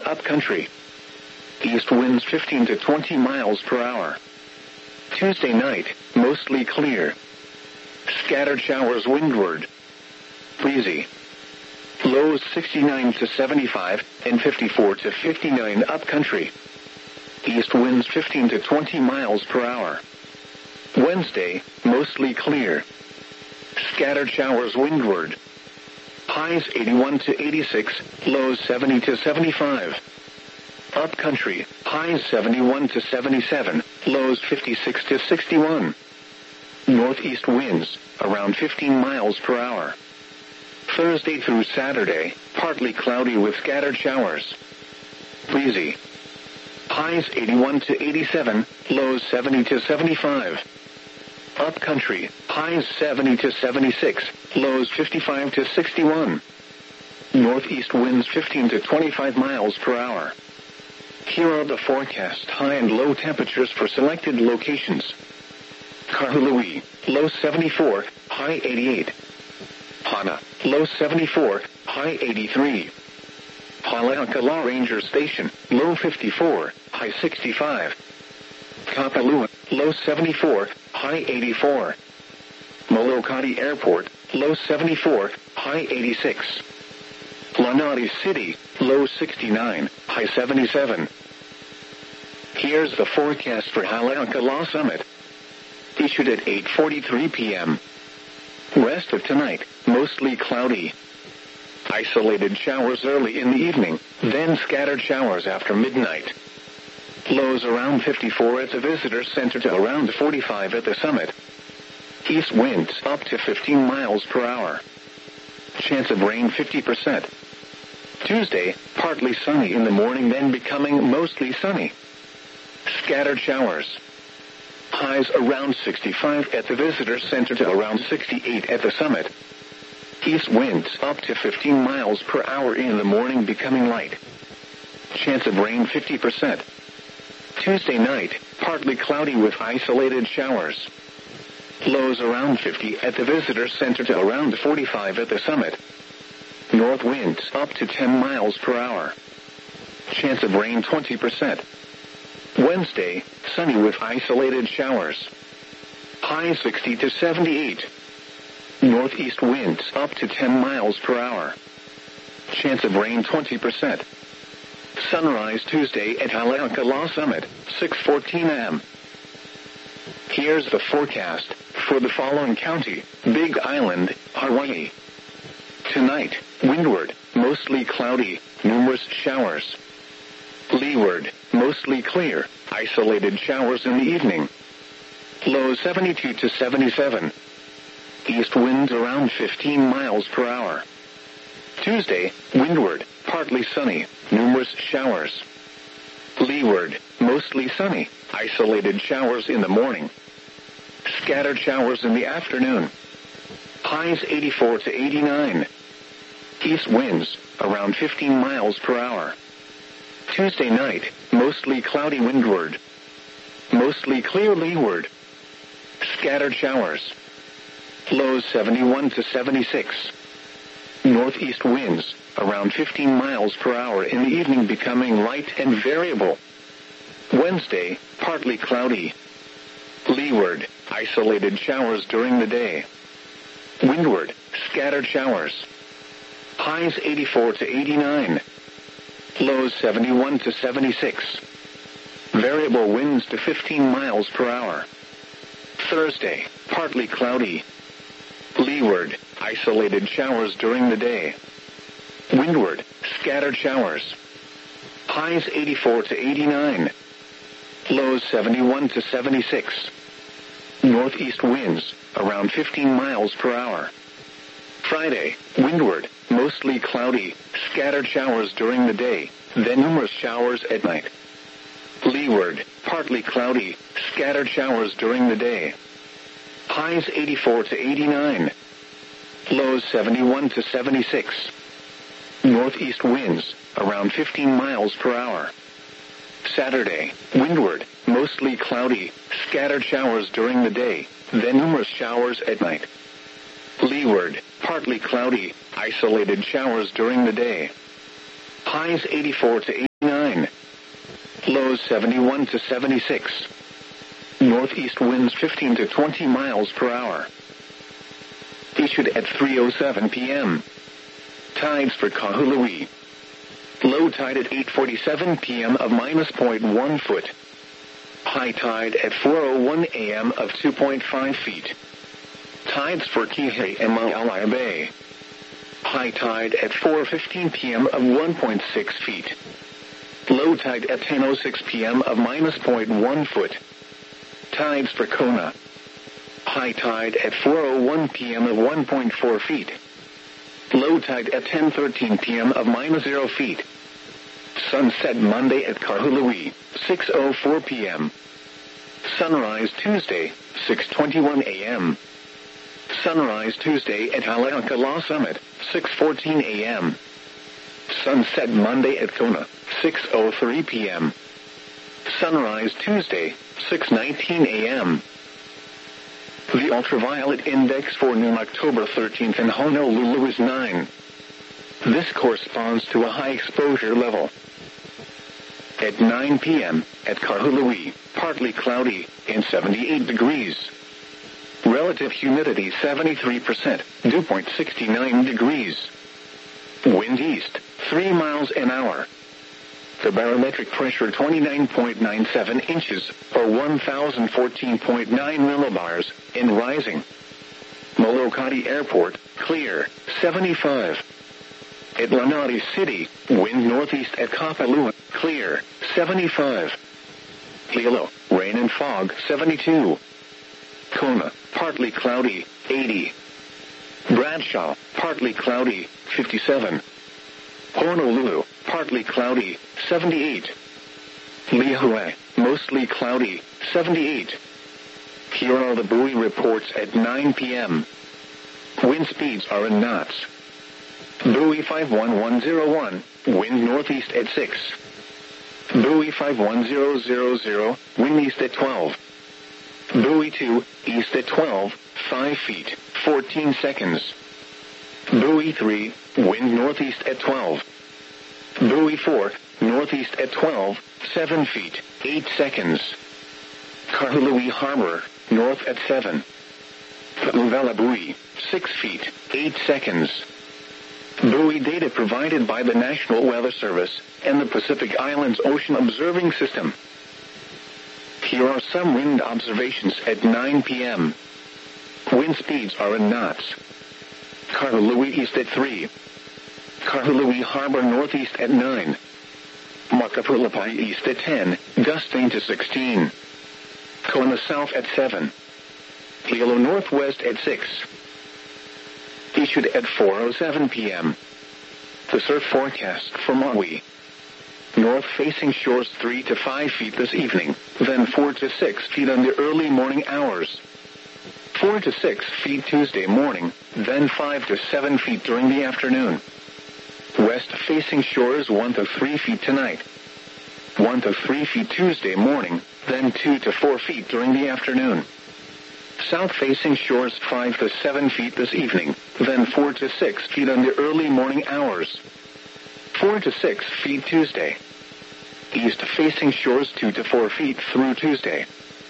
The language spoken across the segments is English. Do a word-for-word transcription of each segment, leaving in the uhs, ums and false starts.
upcountry. East winds fifteen to twenty miles per hour. Tuesday night, mostly clear. Scattered showers windward. Breezy. Lows sixty-nine to seventy-five and fifty-four to fifty-nine upcountry. East winds fifteen to twenty miles per hour. Wednesday, mostly clear. Scattered showers windward. Highs eighty-one to eighty-six, lows seventy to seventy-five. Upcountry, highs seventy-one to seventy-seven, lows fifty-six to sixty-one. Northeast winds, around fifteen miles per hour. Thursday through Saturday, partly cloudy with scattered showers. Breezy. Highs eighty-one to eighty-seven, lows seventy to seventy-five. Upcountry, highs seventy to seventy-six, lows fifty-five to sixty-one. Northeast winds fifteen to twenty-five miles per hour. Here are the forecast high and low temperatures for selected locations. Kahului, low seventy-four, high eighty-eight. Hana, low seventy-four, high eighty-three. Haleakala Ranger Station, low fifty-four, high sixty-five. Kapalua, low seventy-four, high eighty-four. Molokati Airport, low seventy-four, high eighty-six. Lanati City, low sixty-nine, high seventy-seven. Here's the forecast for Haleakala Summit. Issued at eight forty-three p.m. Rest of tonight, mostly cloudy. Isolated showers early in the evening, then scattered showers after midnight. Lows around fifty-four at the Visitor Center to around forty-five at the summit. East winds up to fifteen miles per hour. Chance of rain fifty percent. Tuesday, partly sunny in the morning, then becoming mostly sunny. Scattered showers. Highs around sixty-five at the Visitor Center to around sixty-eight at the summit. East winds up to fifteen miles per hour in the morning, becoming light. Chance of rain fifty percent. Tuesday night, partly cloudy with isolated showers. Lows around fifty at the Visitor Center to around forty-five at the summit. North winds up to ten miles per hour. Chance of rain twenty percent. Wednesday, sunny with isolated showers. High sixty to seventy-eight. Northeast winds up to ten miles per hour. Chance of rain twenty percent. Sunrise Tuesday at Haleakala Summit, six fourteen a.m. Here's the forecast for the following county: Big Island, Hawaii. Tonight, windward, mostly cloudy, numerous showers. Leeward, mostly clear, isolated showers in the evening. Low seventy-two to seventy-seven. East winds around fifteen miles per hour. Tuesday, windward, partly sunny, numerous showers. Leeward, mostly sunny, isolated showers in the morning. Scattered showers in the afternoon. Highs eighty-four to eighty-nine. East winds, around fifteen miles per hour. Tuesday night, mostly cloudy windward. Mostly clear leeward. Scattered showers. Lows seventy-one to seventy-six. Northeast winds, around fifteen miles per hour in the evening, becoming light and variable. Wednesday, partly cloudy. Leeward, isolated showers during the day. Windward, scattered showers. Highs eighty-four to eighty-nine. Lows seventy-one to seventy-six. Variable winds to fifteen miles per hour. Thursday, partly cloudy. Leeward, isolated showers during the day. Windward, scattered showers. Highs eighty-four to eighty-nine. Lows seventy-one to seventy-six. Northeast winds, around fifteen miles per hour. Friday, windward, mostly cloudy, scattered showers during the day, then numerous showers at night. Leeward, partly cloudy, scattered showers during the day. Highs eighty-four to eighty-nine. Lows seventy-one to seventy-six. Northeast winds, around fifteen miles per hour. Saturday, windward, mostly cloudy, scattered showers during the day, then numerous showers at night. Leeward, partly cloudy, isolated showers during the day. Highs eighty-four to eighty. Lows seventy-one to seventy-six. Northeast winds fifteen to twenty miles per hour. Issued at three oh seven p.m. Tides for Kahului. Low tide at eight forty-seven p.m. of minus zero point one foot. High tide at four oh one a.m. of two point five feet. Tides for Kihei and Maalaea Bay. High tide at four fifteen p.m. of one point six feet. Low tide at ten oh six p.m. of minus zero point one foot. Tides for Kona. High tide at four oh one p.m. of one point four feet. Low tide at ten thirteen p.m. of minus zero feet. Sunset Monday at Kahului, six oh four p.m. Sunrise Tuesday, six twenty-one a.m. Sunrise Tuesday at Haleakala Summit, six fourteen a.m. Sunset Monday at Kona, six oh three p.m. Sunrise Tuesday, six nineteen a.m. The ultraviolet index for noon October thirteenth in Honolulu is nine. This corresponds to a high exposure level. At nine p.m., at Kahului, partly cloudy, and seventy-eight degrees. Relative humidity seventy-three percent, dew point sixty-nine degrees. Wind east, three miles an hour. The barometric pressure twenty-nine point nine seven inches, or one thousand fourteen point nine millibars, and rising. Molokai Airport, clear, seventy-five. At Lanai City, wind northeast at Kapalua, clear, seventy-five. Hilo, rain and fog, seventy-two. Kona, partly cloudy, eighty. Bradshaw, partly cloudy, fifty-seven. Honolulu, partly cloudy, seventy-eight. Lihue, mostly cloudy, seventy-eight. Here are the buoy reports at nine p.m. Wind speeds are in knots. Buoy five one one zero one, wind northeast at six. Buoy five one zero zero zero, wind east at twelve. Buoy two, east at twelve, five feet, fourteen seconds. Buoy three, wind northeast at twelve. Buoy four, northeast at twelve, seven feet, eight seconds. Kahului Harbor, north at seven. Pa'uvela Buoy, six feet, eight seconds. Buoy data provided by the National Weather Service and the Pacific Islands Ocean Observing System. Here are some wind observations at nine p.m. Wind speeds are in knots. Kahului east at three. Kahului Harbor northeast at nine. Makapulapai east at ten, gusting to sixteen. Kona south at seven. Hilo northwest at six. Issued at four oh seven p.m. The surf forecast for Maui. North-facing shores three to five feet this evening, then four to six feet on the early morning hours. four to six feet Tuesday morning, then five to seven feet during the afternoon. West-facing shores one to three feet tonight. one to three feet Tuesday morning, then two to four feet during the afternoon. South-facing shores five to seven feet this evening, then four to six feet on the early morning hours. four to six feet Tuesday. East-facing shores two to four feet through Tuesday.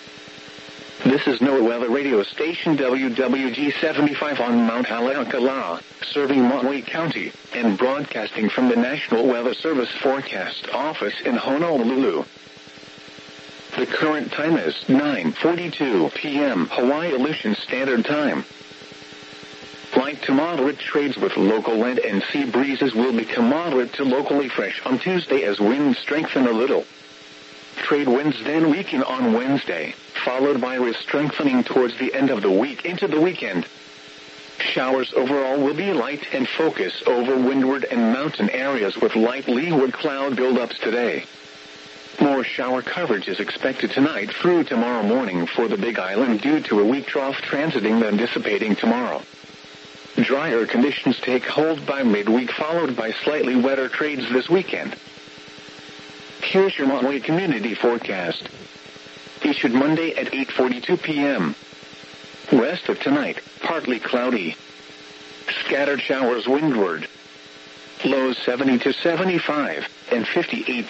This is NOAA Weather Radio Station W W G seventy-five on Mount Haleakala, serving Maui County, and broadcasting from the National Weather Service Forecast Office in Honolulu. The current time is nine forty-two p.m. Hawaii Aleutian Standard Time. Light to moderate trades with local land and sea breezes will become moderate to locally fresh on Tuesday as winds strengthen a little. Trade winds then weaken on Wednesday, followed by re-strengthening towards the end of the week into the weekend. Showers overall will be light and focus over windward and mountain areas with light leeward cloud buildups today. More shower coverage is expected tonight through tomorrow morning for the Big Island due to a weak trough transiting then dissipating tomorrow. Drier conditions take hold by midweek followed by slightly wetter trades this weekend. Here's your Maui community forecast. Issued Monday at eight forty-two p.m. West of tonight, partly cloudy. Scattered showers windward. Lows seventy to seventy-five and fifty-eight